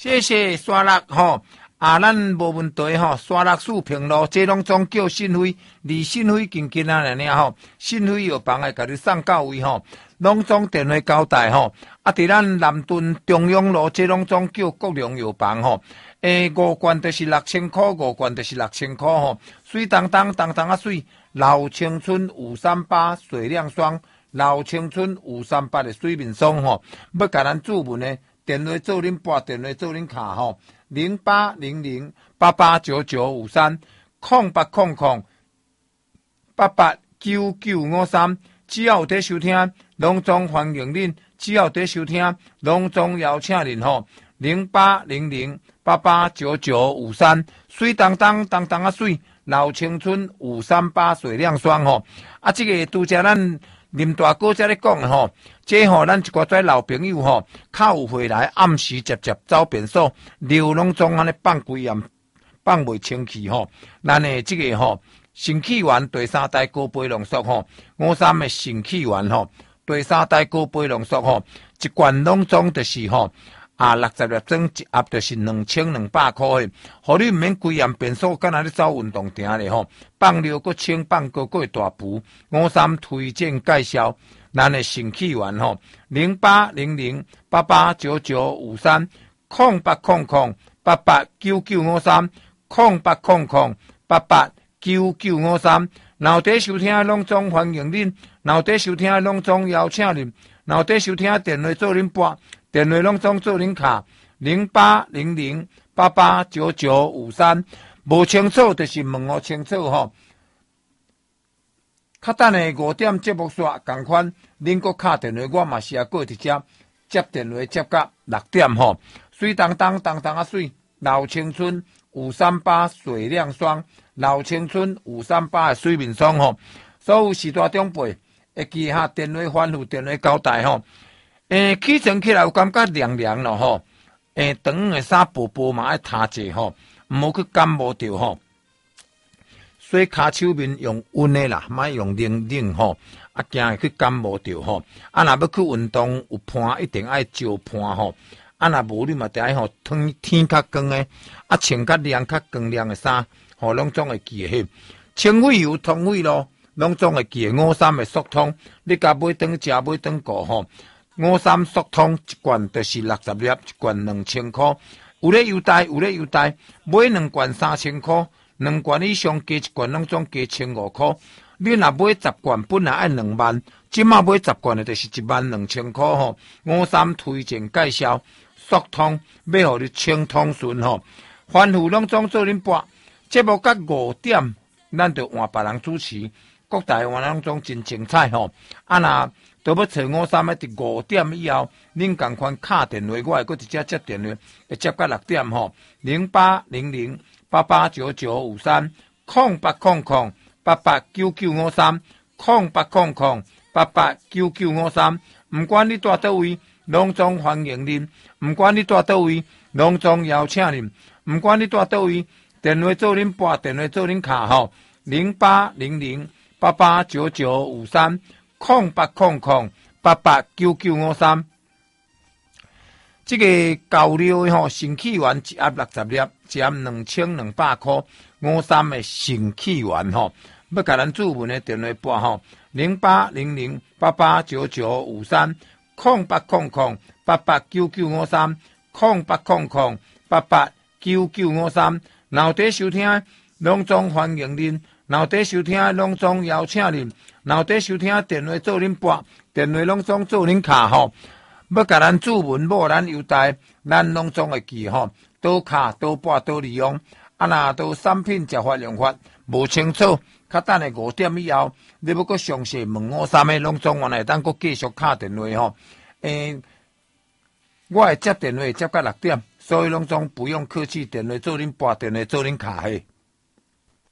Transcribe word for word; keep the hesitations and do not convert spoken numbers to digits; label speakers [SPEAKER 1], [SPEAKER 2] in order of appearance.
[SPEAKER 1] 谢谢沙拉吼。啊，咱无问题吼，沙拉树平路，这拢总叫信辉，离信辉近近啊尔尔吼，信辉药房会甲你送到位吼，拢总电话交代吼。啊，伫咱南屯中央路，这拢总叫国良药房吼。诶，五罐就是六千块，五罐就是六千块吼，水当当当当啊水，老青春五三八水亮霜，老青春五三八的水面霜吼，要甲咱注文呢，电话做恁拨，电话做恁卡吼。零八零零八八九九五三空八空空八八九九五三，只要有在收听，拢总欢迎恁；只要有在收听，拢总邀请恁吼。零八零零八八九九五三，水当当当当啊水，老青春五三八水亮霜吼。啊，这个拄则咱林大哥才咧讲吼，这吼咱一寡仔老朋友吼，较有回来暗时接接走便所，流拢总安尼放规样，放袂清气吼。咱诶这个吼，肾气丸第三代高杯浓缩吼，五三诶肾气丸吼，第三代高杯浓缩吼，一罐拢总就是吼。啊，六十粒装一盒就是两千两百块诶，互你毋免规样便所，敢若咧走运动场咧吼，放了个轻，放个个大补。五三推荐介绍，咱诶肾气丸吼，零八零零八八九九五三，空八空空八八九九五三，空八空空八八九九五三。脑底收听拢总欢迎恁，脑底收听拢总邀请恁，脑底收听电话做恁拨。电话拢总做恁卡零八零零八八九九五三，无清楚就是问我清楚吼。较等下五点节目煞共款，恁搁敲电话，我嘛是要过伫遮接电话接到六点吼。水当当当当啊水，老青春五三八水亮霜，老青春五三八的水面霜吼。所有时代长辈会记下电话反复电话交代吼。诶，起床起来有感觉凉凉咯吼，诶，长的衫薄薄嘛爱摊者吼，毋好去感冒着吼。洗骹手面用温的啦，莫用冷冷吼，啊惊会去感冒着吼。啊，若要去运动有伴，一定爱招伴吼。啊，若无你嘛得爱吼，天天较光的，啊穿较凉较光亮的衫，吼拢总会记起。清肺油、通肺咯，拢总会记五三的速通，你甲买顿食买顿过吼。五三速通一罐就是六十粒，一罐两千块，有咧优待，有咧优待，买两罐三千块，两罐以上加一罐拢总加千五块。你若买十罐，本来爱两万，即马买十罐的就是一万两千块吼。五三推荐介绍速通，要互你清通顺吼。反复拢总做恁播，节目到五点，咱就换别人主持，各台湾拢总真精彩吼。啊那。都要找五三的伫五点以后，恁共款敲电话，我会搁直接接电话，会接到六点吼。零八零零八八九九五三，空八空空八八九九五三，空八空空八八九九五三。毋管你住倒位，拢总欢迎恁；毋管你住倒位，拢总邀请恁；毋管你住倒位，电话做恁拨，电话做恁卡吼。零八零零八八九九五三。空八空空八八九九五三，这个高料吼，肾气丸一盒六十粒，一盒两千两百块。五三的肾气丸吼，要甲咱注文的电话拨吼，零八零零八八九九五三，空八空空八八九九五三，空八空空八八九九五三。脑底收听，拢总欢迎恁。脑底收听，拢总邀请恁；脑底收听，电话做恁拨，电话拢总做恁卡吼。要甲咱注文，无咱优待，咱拢总会记吼。多卡多拨多利用，啊若都产品食法用法无清楚，较等下五点以后，你要搁详细问我啥物，拢总我来当搁继续敲电话吼。诶、欸，我会接电话接到六点，所以拢总不用客气，电话做恁拨，电话做恁卡嘿。